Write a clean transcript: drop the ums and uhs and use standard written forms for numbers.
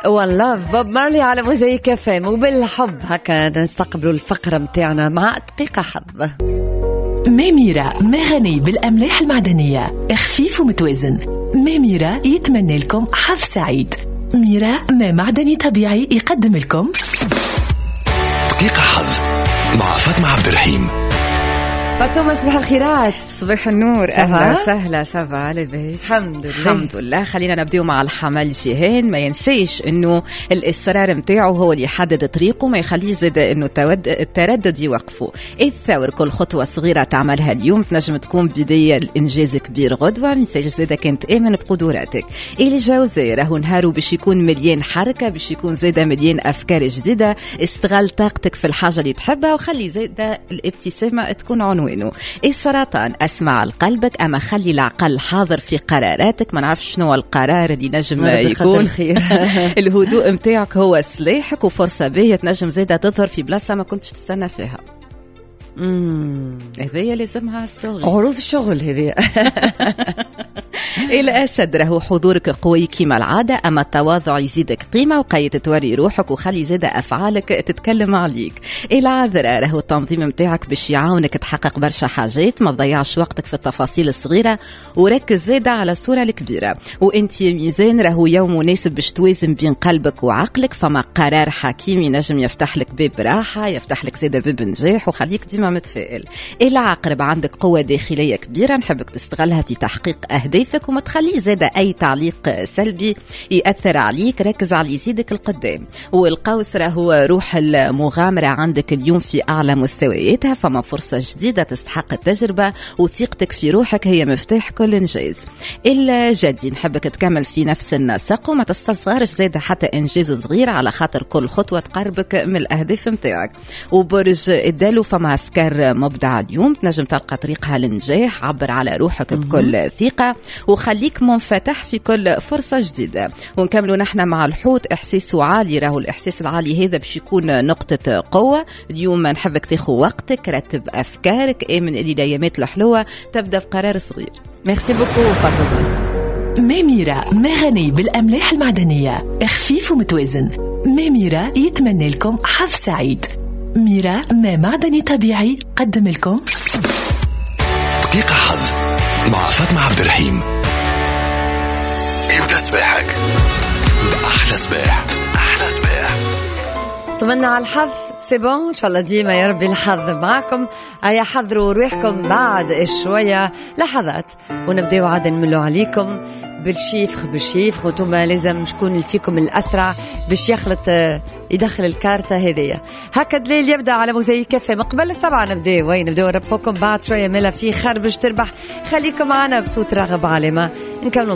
والله بوب مارلي على موزايك كافيه. وبالحب هكا نستقبلوا الفقرة متاعنا مع دقيقة حظ. ميميرا ما غني بالأملاح المعدنية، خفيف ومتوازن. ميميرا يتمنى لكم حظ سعيد. ميرا ما معدني طبيعي يقدم لكم دقيقة حظ مع فاطمة عبد الرحيم. فاطمة صباح الخيرات. صباح النور. أهلا سهلا. سافا لاباس؟ الحمد لله. خلينا نبدأ مع الحمل جيهان. ما ينسيش انه الإصرار متاعه هو اللي يحدد طريقه، ما يخليش زاد انه التردد يوقفه. الثور كل خطوة صغيرة تعملها اليوم تنجم تكون بداية لإنجاز كبير غدوة. ما ينسيش زاد كنت آمن بقدراتك. الجوزاء راهو نهارو باش يكون مليان حركة، باش يكون زاد مليان أفكار جديدة. استغل طاقتك في الحاجة اللي تحبها وخلي زاد الابتسامة تكون عنوانه. السرطان اسمع لقلبك، اما خلي العقل حاضر في قراراتك. ما نعرفش شنو القرار اللي نجم يكون الهدوء متاعك هو سلاحك، وفرصة باهية تنجم زيادة تظهر في بلاصة ما كنتش تستنى فيها. هذه لازمها ستوري عروض الشغل هذه. الأسد راهو حضورك قوي كما العادة، أما التواضع يزيدك قيمة، وقيت توري روحك وخلي زيادة أفعالك تتكلم عليك. العذراء راهو التنظيم متاعك باش يعاونك تحقق برشا حاجات، ما تضيعش وقتك في التفاصيل الصغيرة وركز زيادة على الصورة الكبيرة. وانت ميزان راهو يوم مناسب باش توازن بين قلبك وعقلك، فما قرار حكيم ينجم يفتح لك باب راحة، يفتح لك زيادة باب نجاح، وخليك ديما متفائل. العقرب عندك قوة داخلية كبيرة، نحبك تستغلها في تحقيق أهدافك، وما تخلي زاد أي تعليق سلبي يأثر عليك، ركز على يزيدك القدام. والقوس راهو روح المغامرة عندك اليوم في أعلى مستوياتها، فما فرصة جديدة تستحق التجربة، وثقتك في روحك هي مفتاح كل إنجاز. الجدي نحبك تكمل في نفس النسق، وما تستصغرش زاد حتى إنجاز صغير، على خاطر كل خطوة تقربك من الأهداف متاعك. وبرج الدلو فما أفكار مبدعة اليوم تنجم تلقى طريقها للنجاح، عبر على روحك بكل ثقة، وخليك منفتح في كل فرصة جديدة. ونكملوا نحن مع الحوت. إحساسه عالي، راهو الإحساس العالي هذا باش يكون نقطة قوة اليوم. نحبك تاخذ وقتك، رتب أفكارك، آمن اللي الأيامات الحلوة تبدأ بقرار صغير. ميرسي بوكو فاطمة. ميميرا ما غني بالأملاح المعدنية، خفيف ومتوازن. ميميرا يتمنى لكم حظ سعيد. ميرا ما معدني طبيعي قدم لكم دقيقة حظ مع فاطمة عبد الرحيم. ابدأ صباحك بأحلى صباح. طمنا على الحظ سيبون إن شاء الله ديما يا ربي الحظ معكم. هيا حضروا روحكم بعد شوية لحظات ونبدأوا عاد نملوا عليكم بالشيفخ وانتم لازم شكون فيكم الأسرع باش يدخل الكارتة هذية. هكا الليل يبدأ على موزايك كافيه. من قبل 7 نبدأوا نربحكم بعد شوية ملا في خربش تربح. خليكم معنا بصوت راغب علامة نكملوا